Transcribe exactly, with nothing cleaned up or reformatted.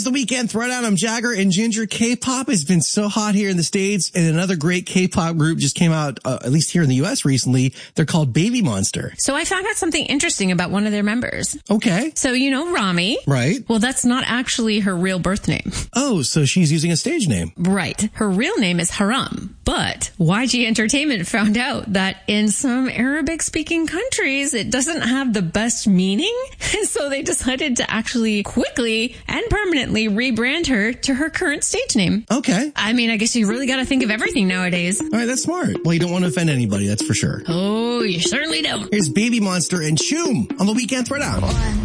the Weekend Throwdown. I'm Jagger and Ginger. K-pop has been so hot here in the States, and another great K-pop group just came out, uh, at least here in the U S recently. They're called Baby Monster. So I found out something interesting about one of their members. Okay. So you know Rami? Right. Well, that's not actually her real birth name. Oh, so she's using a stage name. Right. Her real name is Haram. But Y G Entertainment found out that in some Arabic-speaking countries, it doesn't have the best meaning. And so they decided to actually quickly and permanently rebrand her to her current stage name. Okay. I mean, I guess you really got to think of everything nowadays. All right, that's smart. Well, you don't want to offend anybody, that's for sure. Oh, you certainly don't. Here's Baby Monster and Choom on the Weekend Throwdown.